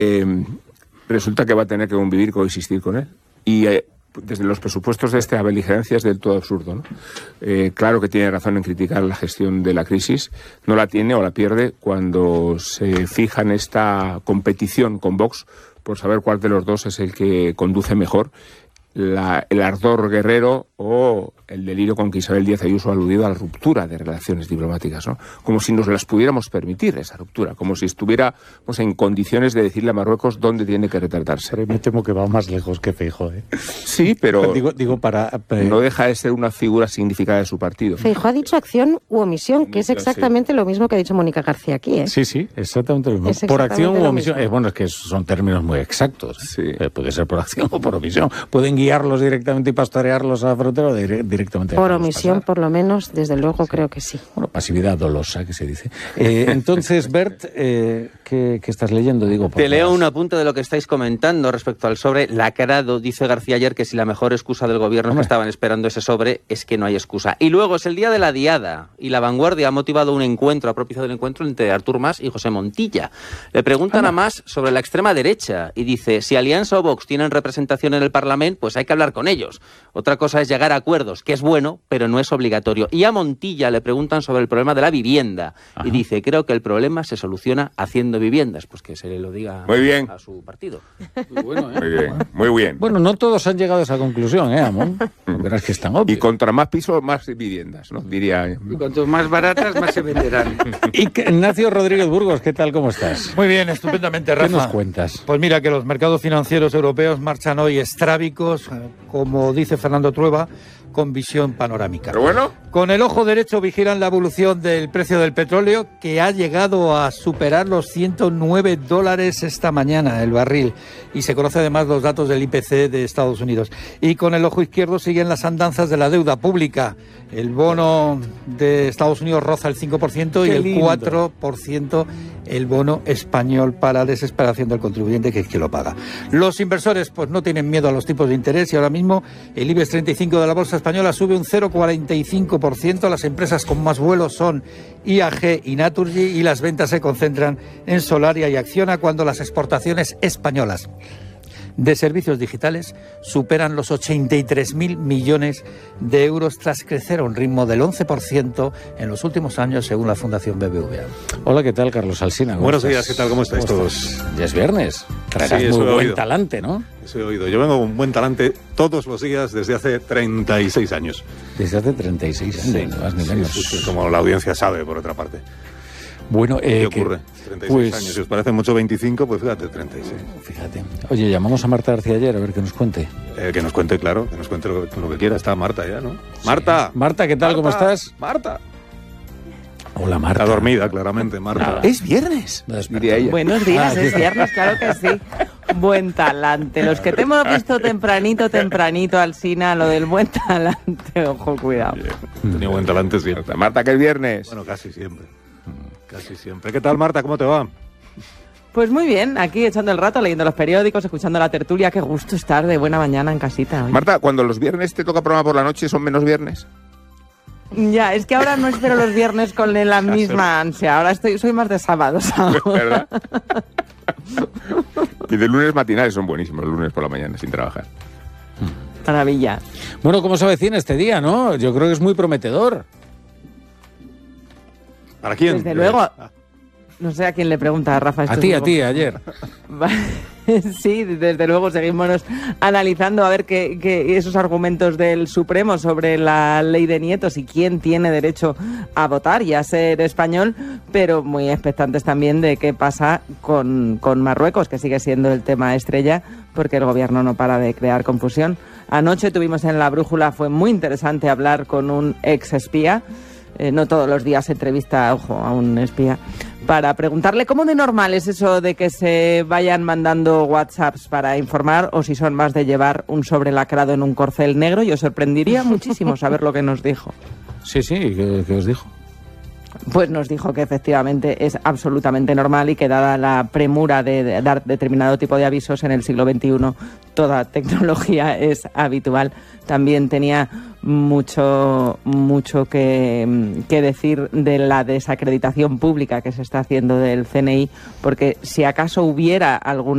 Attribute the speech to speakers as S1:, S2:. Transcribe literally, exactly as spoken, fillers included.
S1: eh, resulta que va a tener que convivir, coexistir con él. Y eh, desde los presupuestos de esta beligerancia es del todo absurdo, ¿no? Eh, claro que tiene razón en criticar la gestión de la crisis, no la tiene o la pierde cuando se fija en esta competición con Vox por saber cuál de los dos es el que conduce mejor. La, el ardor guerrero o el delirio con que Isabel Díaz Ayuso ha aludido a la ruptura de relaciones diplomáticas, ¿no? Como si nos las pudiéramos permitir, esa ruptura, como si estuviéramos en condiciones de decirle a Marruecos dónde tiene que retratarse.
S2: Pero me temo que va más lejos que Feijóo, ¿eh?
S1: Sí, pero
S2: digo, digo para, para...
S1: no deja de ser una figura significada de su partido.
S3: Feijóo ha dicho acción u omisión, que es exactamente sí. lo mismo que ha dicho Mónica García aquí, ¿eh?
S2: Sí, sí, exactamente lo mismo. Es por acción u omisión. Eh, bueno, es que son términos muy exactos. Sí. Eh, puede ser por acción o por omisión. Pueden guiarlos directamente y pastorearlos a la frontera o dire directamente.
S3: Por omisión, pasar. Por lo menos, desde luego, sí. creo que sí.
S2: Bueno, pasividad dolosa, que se dice. Eh, entonces, Bert, eh, ¿qué, ¿qué estás leyendo? Digo,
S4: Te leo un apunte de lo que estáis comentando respecto al sobre lacrado. Dice García ayer que si la mejor excusa del gobierno es que estaban esperando ese sobre, es que no hay excusa. Y luego es el día de la diada, y La Vanguardia ha motivado un encuentro, ha propiciado un encuentro entre Artur Mas y José Montilla. Le preguntan ah, a Mas sobre la extrema derecha, y dice, si Alianza o Vox tienen representación en el Parlamento, pues hay que hablar con ellos. Otra cosa es llegar a acuerdos, que es bueno, pero no es obligatorio. Y a Montilla le preguntan sobre el problema de la vivienda. Ajá. Y dice, creo que el problema se soluciona haciendo viviendas. Pues que se le lo diga
S1: muy bien.
S4: a su partido.
S1: Muy bueno, ¿eh? Muy bien, muy bien.
S2: Bueno, no todos han llegado a esa conclusión, ¿eh, Amón? Verás que están obvios.
S1: Y contra más pisos, más viviendas, ¿no? Diría.
S5: Y cuanto más baratas, más se venderán.
S2: Y Ignacio Rodríguez Burgos, ¿qué tal? ¿Cómo estás?
S6: Muy bien, estupendamente, Rafa.
S2: ¿Qué nos cuentas?
S6: Pues mira, que los mercados financieros europeos marchan hoy estrábicos, como dice Fernando Trueba, con visión panorámica.
S1: ¿Pero bueno?
S6: Con el ojo derecho vigilan la evolución del precio del petróleo, que ha llegado a superar los ciento nueve dólares esta mañana el barril. Y se conoce además los datos del I P C de Estados Unidos. Y con el ojo izquierdo siguen las andanzas de la deuda pública. El bono de Estados Unidos roza el cinco por ciento y el cuatro por ciento el bono español, para desesperación del contribuyente, que es quien lo paga. Los inversores pues no tienen miedo a los tipos de interés, y ahora mismo el IBEX treinta y cinco de la bolsa española sube un cero coma cuarenta y cinco por ciento. Las empresas con más vuelos son I A G y Naturgy, y las ventas se concentran en Solaria y Acciona, cuando las exportaciones españolas de servicios digitales superan los ochenta y tres mil millones de euros, tras crecer a un ritmo del once por ciento en los últimos años, según la Fundación B B V A.
S2: Hola, ¿qué tal, Carlos Alsina?
S7: Buenos
S2: estás?
S7: días, ¿qué tal? ¿Cómo estáis
S2: ¿Cómo
S7: todos?
S2: Estás? Ya es viernes. Traerás
S7: sí,
S2: muy buen
S7: oído.
S2: talante, ¿no?
S7: Eso he oído. Yo vengo con buen talante todos los días desde hace treinta y seis años.
S2: Desde hace treinta y seis años,
S7: sí.
S2: ni más ni menos.
S7: Sí, sí, sí, como la audiencia sabe, por otra parte.
S2: Bueno, eh,
S7: ¿qué ocurre? treinta y seis
S2: pues,
S7: años. Si os parece mucho veinticinco, pues fíjate, treinta y seis.
S2: Fíjate. Oye, llamamos a Marta García ayer a ver que nos cuente.
S7: Eh, que nos cuente, claro, que nos cuente lo, lo que quiera. Está Marta ya, ¿no? Sí. Marta.
S2: Marta, ¿qué tal?
S7: Marta.
S2: ¿Cómo estás?
S7: Marta.
S2: Hola, Marta.
S7: Está dormida, claramente, Marta.
S1: No. Es viernes.
S2: No,
S1: diría ella.
S8: Buenos días,
S2: Ah,
S8: es viernes, claro que sí. Buen talante. Los que te hemos visto tempranito, tempranito, Alsina, lo del buen talante, ojo, cuidado.
S7: Bien. Tenía buen talante siempre.
S1: Marta, que es viernes.
S7: Bueno, casi siempre. Casi siempre. ¿Qué tal, Marta? ¿Cómo te va?
S8: Pues muy bien, aquí echando el rato, leyendo los periódicos, escuchando la tertulia. Qué gusto estar de buena mañana en casita hoy.
S1: Marta, cuando los viernes te toca programa por la noche, ¿son menos viernes?
S8: Ya, es que ahora no espero los viernes con la misma ansia. Ahora estoy, soy más de sábados ahora.
S1: ¿Verdad? Y de lunes matinales son buenísimos, los lunes por la mañana, sin trabajar.
S8: Maravilla.
S2: Bueno, ¿cómo se avecina este día, no? Yo creo que es muy prometedor.
S7: ¿Para quién?
S8: Desde luego. No sé a quién le pregunta, Rafa.
S2: A ti, a ti, ayer.
S8: Sí, desde luego seguimos analizando a ver qué, qué esos argumentos del Supremo sobre la ley de nietos y quién tiene derecho a votar y a ser español, pero muy expectantes también de qué pasa con, con Marruecos, que sigue siendo el tema estrella, porque el gobierno no para de crear confusión. Anoche tuvimos en La Brújula, fue muy interesante hablar con un ex espía. Eh, no todos los días se entrevista, ojo, a un espía, para preguntarle cómo de normal es eso de que se vayan mandando WhatsApps para informar, o si son más de llevar un sobre lacrado en un corcel negro. Yo sorprendería muchísimo saber lo que nos dijo.
S2: Sí, sí, ¿qué, qué os dijo?
S8: Pues nos dijo que efectivamente es absolutamente normal y que, dada la premura de, de dar determinado tipo de avisos en el siglo veintiuno, toda tecnología es habitual. También tenía mucho mucho que, que decir de la desacreditación pública que se está haciendo del C N I, porque si acaso hubiera algún